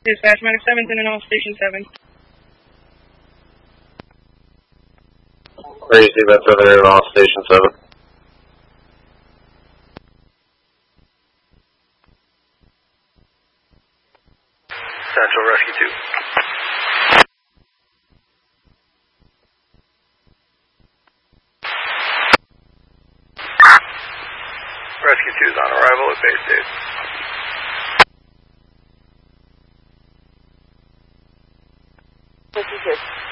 Dispatch, Medic 7's in and off Station 7. Crazy, that's in and off Station 7. Central Rescue 2. Rescue 2 is on arrival at Bay State. This is it.